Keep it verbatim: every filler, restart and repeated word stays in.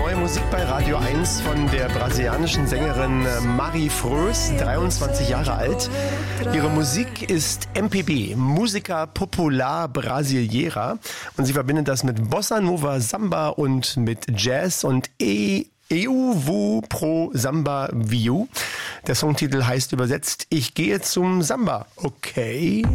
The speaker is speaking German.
Neue Musik bei Radio eins von der brasilianischen Sängerin Mari Frös, dreiundzwanzig Jahre alt. Ihre Musik ist M P B, Música Popular Brasileira. Und sie verbindet das mit Bossa Nova, Samba und mit Jazz und E. Eu vou pro Samba Viu. Der Songtitel heißt übersetzt: Ich gehe zum Samba. Okay.